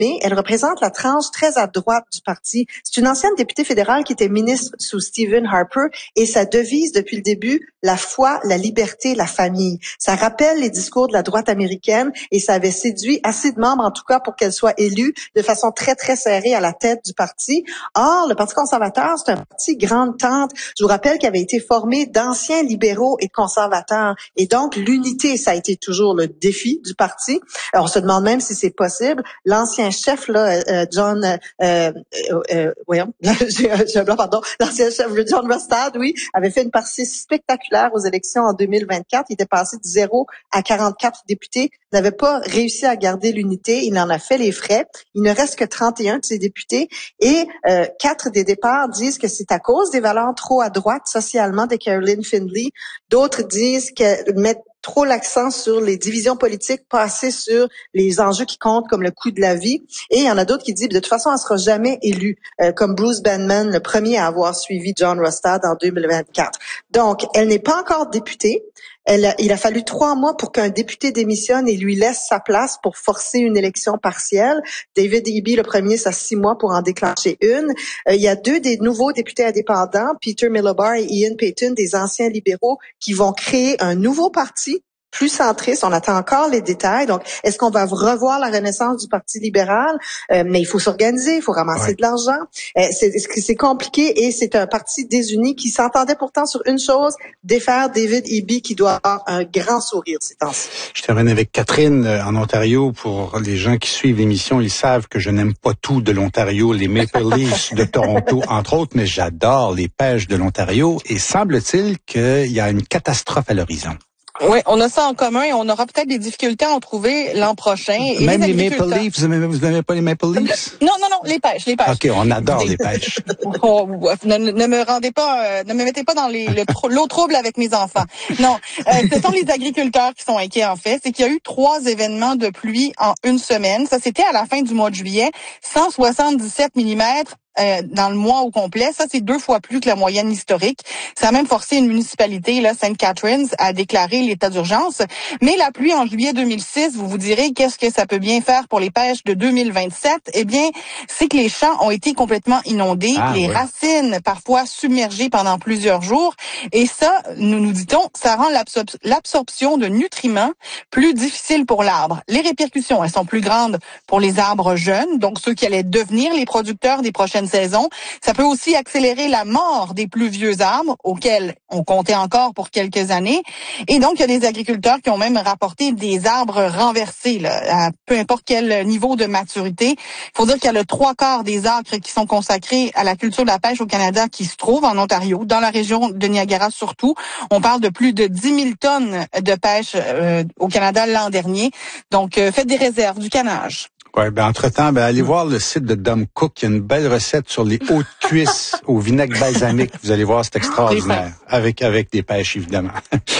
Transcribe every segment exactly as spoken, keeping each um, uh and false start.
mais elle représente la tranche très à droite du parti. C'est une ancienne députée fédérale qui était ministre sous Stephen Harper et sa devise depuis le début, la foi, la liberté, la famille. Ça rappelle les discours de la droite américaine et ça avait séduit assez de membres, en tout cas, pour qu'elle soit élue de façon très, très serrée à la tête du parti. Or, le Parti conservateur, c'est un parti grande tente. Je vous rappelle qu'il avait été formé d'anciens libéraux et conservateurs. Et donc, l'unité, ça a été toujours le défi du parti. Alors, on se demande même si c'est possible. L'ancien chef, là, euh, John, euh, euh, euh, voyons, j'ai, j'ai un blanc, pardon, l'ancien chef, John Rostad, oui, avait fait une partie spectaculaire aux élections en deux mille vingt-quatre. Il était passé de zéro à quarante-quatre députés, n'avait pas réussi à garder l'unité. Il en a fait les frais. Il ne reste que trente et un de ses députés et euh, quatre des départs disent que c'est à cause des valeurs trop à droite socialement de Caroline Findlay. D'autres disent qu'elle met trop l'accent sur les divisions politiques, pas assez sur les enjeux qui comptent comme le coût de la vie. Et il y en a d'autres qui disent de toute façon, elle sera jamais élue, euh, comme Bruce Banman, le premier à avoir suivi John Rostad en deux mille vingt-quatre. Donc, elle n'est pas encore députée. Elle a, il a fallu trois mois pour qu'un député démissionne et lui laisse sa place pour forcer une élection partielle. David Eby, le premier, ça a six mois pour en déclencher une. Euh, il y a deux des nouveaux députés indépendants, Peter Milobar et Ian Payton, des anciens libéraux, qui vont créer un nouveau parti plus centriste. On attend encore les détails. Donc, est-ce qu'on va revoir la renaissance du Parti libéral? Euh, mais il faut s'organiser, il faut ramasser ouais. de l'argent. Euh, c'est, c'est compliqué et c'est un parti désuni qui s'entendait pourtant sur une chose, défaire David Eby qui doit avoir un grand sourire ces temps-ci. Je termine avec Catherine euh, en Ontario. Pour les gens qui suivent l'émission, ils savent que je n'aime pas tout de l'Ontario, les Maple Leafs de Toronto, entre autres, mais j'adore les Pêches de l'Ontario et semble-t-il qu'il y a une catastrophe à l'horizon. Oui, on a ça en commun et on aura peut-être des difficultés à en trouver l'an prochain. Et Même les, les Maple Leafs, vous n'aimez, vous n'aimez pas les Maple Leafs? Non, non, non, les pêches, les pêches. OK, on adore les pêches. Oh, ne, ne me rendez pas, euh, ne me mettez pas dans les, le, l'eau trouble avec mes enfants. Non, euh, ce sont les agriculteurs qui sont inquiets en fait. C'est qu'il y a eu trois événements de pluie en une semaine. Ça, c'était à la fin du mois de juillet. cent soixante-dix-sept millimètres. Euh, dans le mois au complet. Ça, c'est deux fois plus que la moyenne historique. Ça a même forcé une municipalité, là, Saint Catharines, à déclarer l'état d'urgence. Mais la pluie en juillet deux mille six, vous vous direz, qu'est-ce que ça peut bien faire pour les pêches de deux mille vingt-sept? Eh bien, c'est que les champs ont été complètement inondés, ah, les ouais. racines parfois submergées pendant plusieurs jours. Et ça, nous nous dit-on, ça rend l'absor- l'absorption de nutriments plus difficile pour l'arbre. Les répercussions, elles sont plus grandes pour les arbres jeunes, donc ceux qui allaient devenir les producteurs des prochaines saison. Ça peut aussi accélérer la mort des plus vieux arbres auxquels on comptait encore pour quelques années. Et donc, il y a des agriculteurs qui ont même rapporté des arbres renversés, là, à peu importe quel niveau de maturité. Il faut dire qu'il y a le trois quarts des acres qui sont consacrés à la culture de la pêche au Canada qui se trouvent en Ontario, dans la région de Niagara surtout. On parle de plus de dix mille tonnes de pêche euh, au Canada l'an dernier. Donc, euh, faites des réserves, du canage. Ouais, ben entre-temps, ben allez voir le site de Dom Cook. Il y a une belle recette sur les hautes cuisses au vinaigre balsamique. Vous allez voir, c'est extraordinaire. Avec avec des pêches, évidemment.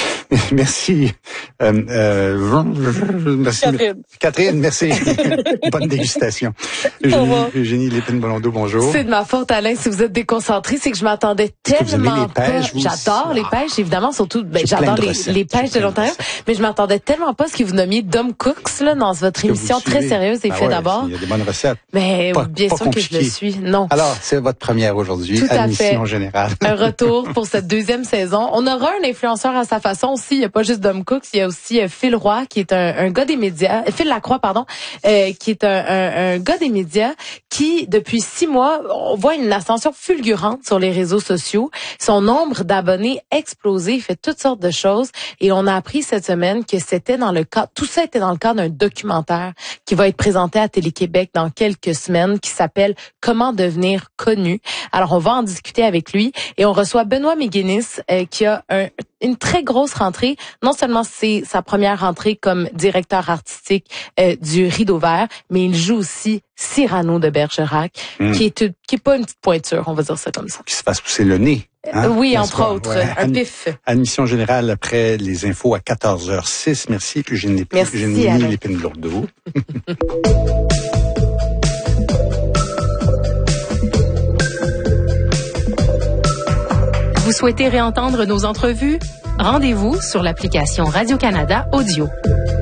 Merci. Euh, euh, merci. Catherine. Catherine, merci. Bonne dégustation. Eugénie, Eugénie Lépine-Blondeau, bonjour. C'est de ma faute, Alain, si vous êtes déconcentré, c'est que je m'attendais tellement les pêches, pas. J'adore ah. les pêches, évidemment, surtout, ben, j'adore de les, recettes, les pêches de l'Ontario, mais je m'attendais tellement pas à ce que vous nommiez Dom Cooks, là, dans votre émission très sérieuse et ben fait ouais, d'abord. Il y a des bonnes recettes. Mais pas, bien pas sûr compliqué. que je le suis. Non. Alors, c'est votre première aujourd'hui, Tout admission générale. Un retour pour cette deuxième saison. On aura un influenceur à sa façon aussi. Il n'y a pas juste Dom Cooks, il y a aussi euh, Phil Roy, qui est un, un gars des médias, Phil Lacroix, pardon, euh, qui est un, un, un gars des médias qui, depuis six mois, on voit une ascension fulgurante sur les réseaux sociaux. Son nombre d'abonnés explosé, il fait toutes sortes de choses. Et on a appris cette semaine que c'était dans le cadre, tout ça était dans le cadre d'un documentaire qui va être présenté à Télé-Québec dans quelques semaines, qui s'appelle « Comment devenir connu ». Alors, on va en discuter avec lui et on reçoit Benoît McGuinness, euh, qui a un, une très grosse rentrée. Non seulement c'est sa première rentrée comme directeur artistique euh, du Rideau Vert, mais il joue aussi Cyrano de Bergerac, mmh. qui est qui est pas une petite pointure, on va dire ça comme ça. Qui se passe pousser le nez. Hein? Oui, entre soir, autres, ouais. un pif. Admission générale après les infos à quatorze heures six. Merci, Eugénie Lépine. Merci, Eugénie Lépine-Blondeau. Vous souhaitez réentendre nos entrevues? Rendez-vous sur l'application Radio-Canada Audio.